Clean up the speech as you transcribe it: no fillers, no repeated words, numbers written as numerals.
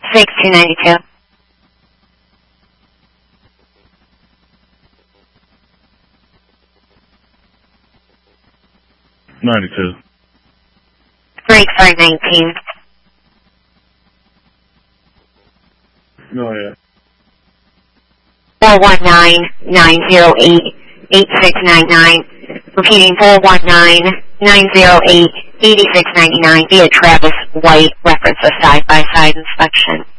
6292. $92. Break 519. No, yeah. 419-908-8699. Repeating 419-908-8699 via Travis White, reference a side-by-side inspection.